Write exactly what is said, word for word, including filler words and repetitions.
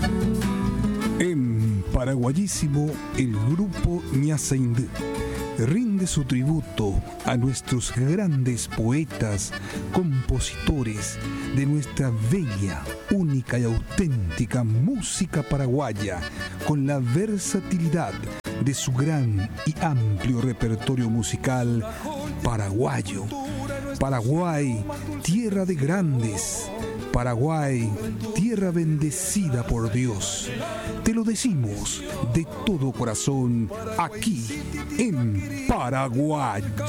En Paraguayísimo, el grupo Ñasaindú rinde su tributo a nuestros grandes poetas, compositores de nuestra bella, única y auténtica música paraguaya, con la versatilidad de su gran y amplio repertorio musical paraguayo. Paraguay, tierra de grandes. Paraguay, tierra bendecida por Dios. Te lo decimos de todo corazón aquí en Paraguayísimo.